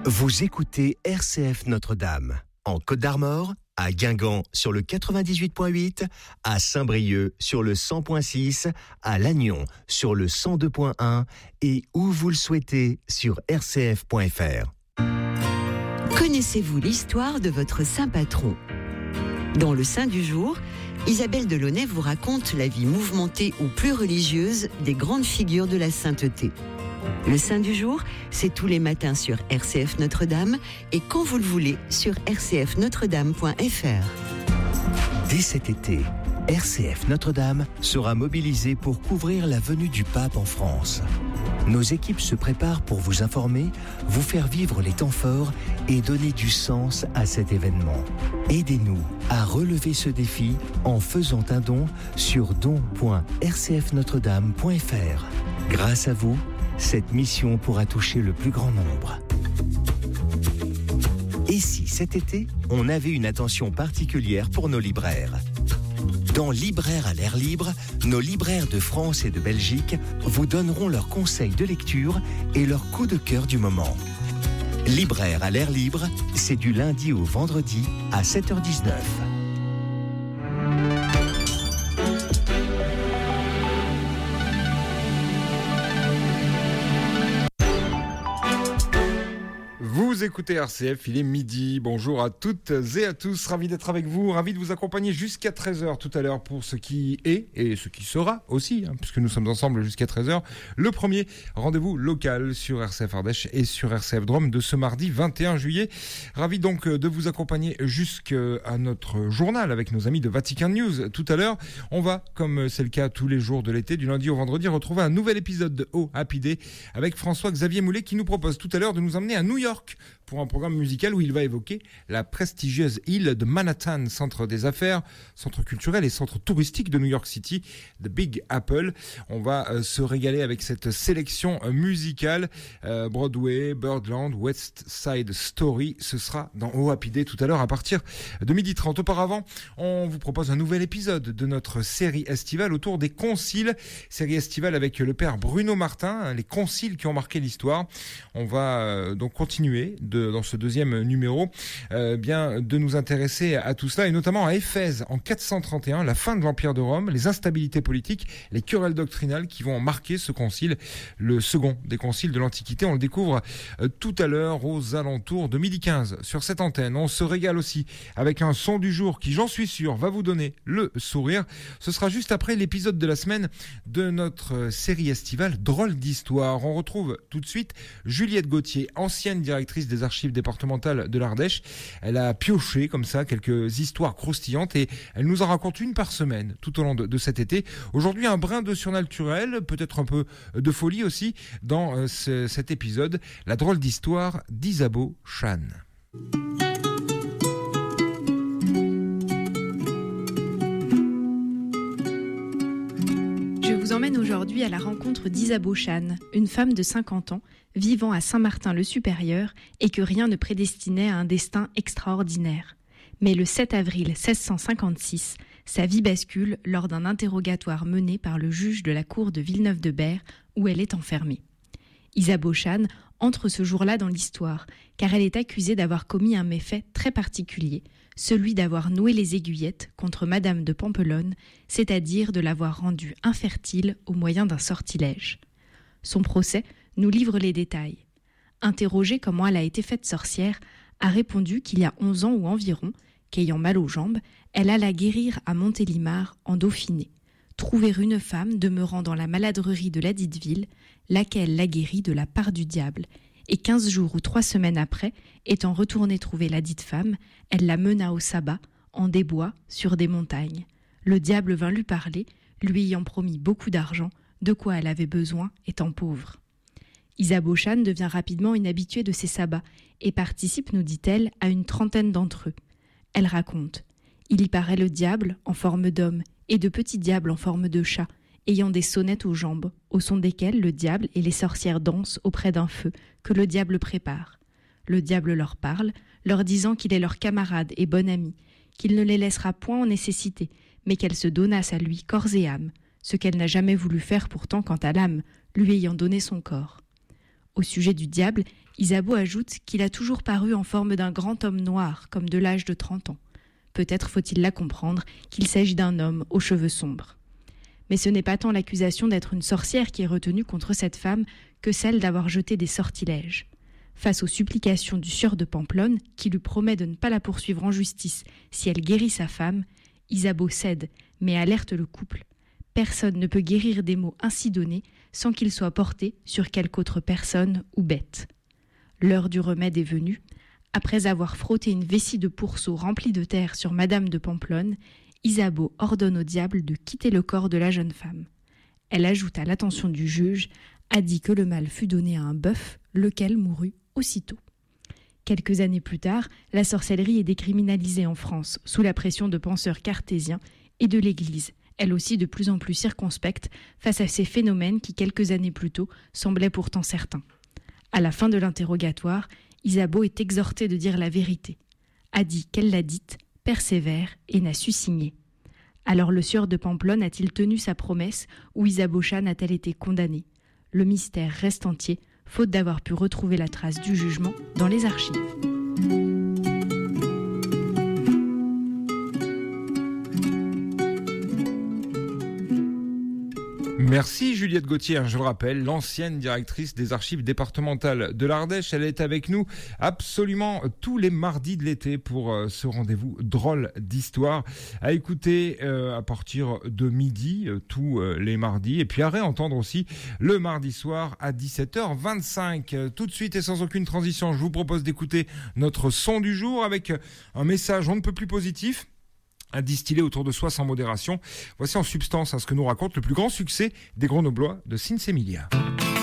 Vous écoutez RCF Notre-Dame, en Côte-d'Armor, à Guingamp sur le 98.8, à Saint-Brieuc sur le 100.6, à Lannion sur le 102.1 et où vous le souhaitez sur rcf.fr. Connaissez-vous l'histoire de votre saint patron ? Dans le Saint du jour, Isabelle Delaunay vous raconte la vie mouvementée ou plus religieuse des grandes figures de la sainteté. Le Saint du jour, c'est tous les matins sur RCF Notre-Dame et quand vous le voulez sur rcfnotredame.fr. Dès cet été, RCF Notre-Dame sera mobilisée pour couvrir la venue du pape en France. Nos équipes se préparent pour vous informer, vous faire vivre les temps forts et donner du sens à cet événement. Aidez-nous à relever ce défi en faisant un don sur don.rcfnotredame.fr. Grâce à vous, cette mission pourra toucher le plus grand nombre. Et si cet été, on avait une attention particulière pour nos libraires ? Dans Libraires à l'air libre, nos libraires de France et de Belgique vous donneront leurs conseils de lecture et leurs coups de cœur du moment. Libraires à l'air libre, c'est du lundi au vendredi à 7h19. Vous écoutez RCF, il est midi. Bonjour à toutes et à tous, ravi d'être avec vous, ravi de vous accompagner jusqu'à 13h tout à l'heure pour ce qui est et ce qui sera aussi, puisque nous sommes ensemble jusqu'à 13h, le premier rendez-vous local sur RCF Ardèche et sur RCF Drôme de ce mardi 21 juillet. Ravi donc de vous accompagner jusqu'à notre journal avec nos amis de Vatican News. Tout à l'heure, on va, comme c'est le cas tous les jours de l'été, du lundi au vendredi, retrouver un nouvel épisode de Oh Happy Day avec François-Xavier Moulet qui nous propose tout à l'heure de nous emmener à New York pour un programme musical où il va évoquer la prestigieuse île de Manhattan, centre des affaires, centre culturel et centre touristique de New York City, The Big Apple. On va se régaler avec cette sélection musicale, Broadway, Birdland, West Side Story. Ce sera dans Oh Happy Day tout à l'heure à partir de 12h30. Auparavant, on vous propose un nouvel épisode de notre série estivale autour des conciles. Série estivale avec le père Bruno Martin, les conciles qui ont marqué l'histoire. On va donc continuer dans ce deuxième numéro, de nous intéresser à tout cela et notamment à Éphèse en 431, la fin de l'Empire de Rome, les instabilités politiques, les querelles doctrinales qui vont marquer ce concile, le second des conciles de l'Antiquité. On le découvre tout à l'heure aux alentours de 12h15 sur cette antenne. On se régale aussi avec un son du jour qui, j'en suis sûr, va vous donner le sourire. Ce sera juste après l'épisode de la semaine de notre série estivale Drôle d'histoire. On retrouve tout de suite Juliette Gauthier, ancienne directrice des archives départementales de l'Ardèche. Elle a pioché comme ça quelques histoires croustillantes et elle nous en raconte une par semaine tout au long de cet été. Aujourd'hui, un brin de surnaturel, peut-être un peu de folie aussi dans cet épisode, la drôle d'histoire d'Isabeau Chan. Je vous emmène aujourd'hui à la rencontre d'Isabeau Chan, une femme de 50 ans, vivant à Saint-Martin-le-Supérieur et que rien ne prédestinait à un destin extraordinaire. Mais le 7 avril 1656, sa vie bascule lors d'un interrogatoire mené par le juge de la cour de Villeneuve-de-Berg où elle est enfermée. Isabeau Chan entre ce jour-là dans l'histoire, car elle est accusée d'avoir commis un méfait très particulier, celui d'avoir noué les aiguillettes contre Madame de Pampelonne, c'est-à-dire de l'avoir rendue infertile au moyen d'un sortilège. Son procès nous livre les détails. Interrogée comment elle a été faite sorcière, a répondu qu'il y a 11 ans ou environ, qu'ayant mal aux jambes, elle alla guérir à Montélimar, en Dauphiné, trouver une femme demeurant dans la maladrerie de ladite ville, laquelle la guérit de la part du diable, et 15 jours ou 3 semaines après, étant retournée trouver ladite femme, elle la mena au sabbat, en des bois, sur des montagnes. Le diable vint lui parler, lui ayant promis beaucoup d'argent, de quoi elle avait besoin, étant pauvre. Isabeau Chan devient rapidement une habituée de ces sabbats et participe, nous dit-elle, à une 30aine d'entre eux. Elle raconte « Il y paraît le diable en forme d'homme et de petits diables en forme de chat, ayant des sonnettes aux jambes, au son desquelles le diable et les sorcières dansent auprès d'un feu que le diable prépare. Le diable leur parle, leur disant qu'il est leur camarade et bon ami, qu'il ne les laissera point en nécessité, mais qu'elles se donnassent à lui corps et âme, ce qu'elle n'a jamais voulu faire pourtant quant à l'âme, lui ayant donné son corps. Au sujet du diable, Isabeau ajoute qu'il a toujours paru en forme d'un grand homme noir, comme de l'âge de 30 ans. Peut-être faut-il là comprendre qu'il s'agit d'un homme aux cheveux sombres. Mais ce n'est pas tant l'accusation d'être une sorcière qui est retenue contre cette femme que celle d'avoir jeté des sortilèges. Face aux supplications du sieur de Pamplonne, qui lui promet de ne pas la poursuivre en justice si elle guérit sa femme, Isabeau cède, mais alerte le couple. Personne ne peut guérir des maux ainsi donnés sans qu'il soit porté sur quelque autre personne ou bête. L'heure du remède est venue. Après avoir frotté une vessie de pourceau remplie de terre sur Madame de Pamplonne, Isabeau ordonne au diable de quitter le corps de la jeune femme. Elle ajoute à l'attention du juge, a dit que le mal fut donné à un bœuf, lequel mourut aussitôt. Quelques années plus tard, la sorcellerie est décriminalisée en France, sous la pression de penseurs cartésiens et de l'Église, elle aussi de plus en plus circonspecte face à ces phénomènes qui, quelques années plus tôt, semblaient pourtant certains. À la fin de l'interrogatoire, Isabeau est exhortée de dire la vérité. A dit qu'elle l'a dite, persévère et n'a su signer. Alors le sieur de Pamplonne a-t-il tenu sa promesse ou Isabeau Chane a-t-elle été condamnée? Le mystère reste entier, faute d'avoir pu retrouver la trace du jugement dans les archives. Merci Juliette Gauthier, je le rappelle, l'ancienne directrice des archives départementales de l'Ardèche. Elle est avec nous absolument tous les mardis de l'été pour ce rendez-vous drôle d'histoire à écouter à partir de midi tous les mardis et puis à réentendre aussi le mardi soir à 17h25. Tout de suite et sans aucune transition, je vous propose d'écouter notre son du jour avec un message on ne peut plus positif à distiller autour de soi sans modération. Voici en substance ce que nous raconte le plus grand succès des Grenoblois de Sinsemilia.